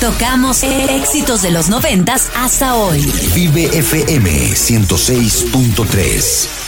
Tocamos éxitos de los 90s hasta hoy. Vive FM 106.3.